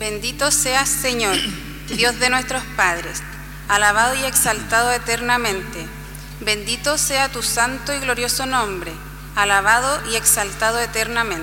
Bendito seas, Señor, Dios de nuestros padres, alabado y exaltado eternamente. Bendito sea tu santo y glorioso nombre, alabado y exaltado eternamente.